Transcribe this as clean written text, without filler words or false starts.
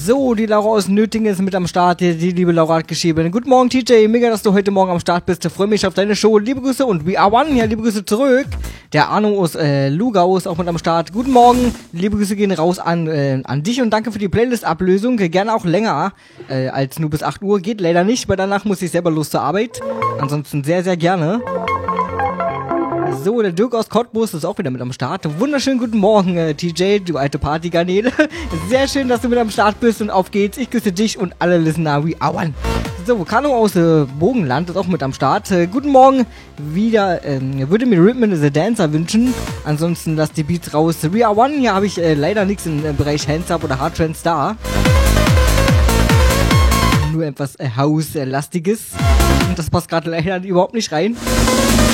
So, die Laura aus Nötingen ist mit am Start. Die liebe Laura hat geschrieben. Guten Morgen, TJ. Mega, dass du heute Morgen am Start bist. Ich freue mich auf deine Show. Liebe Grüße und We Are One. Ja, liebe Grüße zurück. Der Arno aus Lugau ist auch mit am Start. Guten Morgen. Liebe Grüße gehen raus an dich und danke für die Playlist-Ablösung. Gerne auch länger als nur bis 8 Uhr. Geht leider nicht, weil danach muss ich selber los zur Arbeit. Ansonsten sehr, sehr gerne. So, der Dirk aus Cottbus ist auch wieder mit am Start. Wunderschönen guten Morgen, TJ, du alte Partygarnele. Sehr schön, dass du mit am Start bist und auf geht's. Ich küsse dich und alle Listener wie Auern. So, Kano aus Bogenland ist auch mit am Start. Guten Morgen, wieder, würde mir Rhythm is a Dancer wünschen. Ansonsten lasst die Beats raus. We Are One, hier habe ich leider nichts im Bereich Hands-Up oder Hard Trance da. Nur etwas House-lastiges. Und das passt gerade leider überhaupt nicht rein.